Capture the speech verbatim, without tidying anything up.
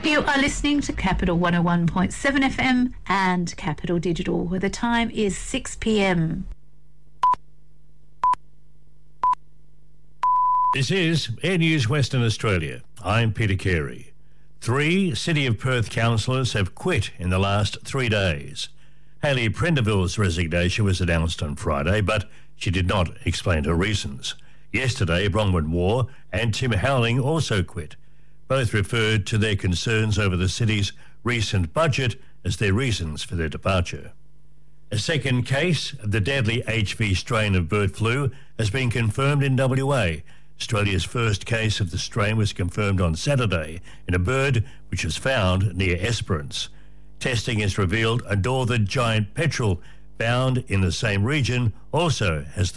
You are listening to Capital one oh one point seven F M and Capital Digital, where the time is six p m. This is Air News Western Australia. I'm Peter Carey. Three City of Perth councillors have quit in the last three days. Hayley Prendeville's resignation was announced on Friday, but she did not explain her reasons. Yesterday, Bronwyn Waugh and Tim Howling also quit. Both referred to their concerns over the city's recent budget as their reasons for their departure. A second case of the deadly H V strain of bird flu has been confirmed in W A. Australia's first case of the strain was confirmed on Saturday in a bird which was found near Esperance. Testing has revealed a northern giant petrel found in the same region also has the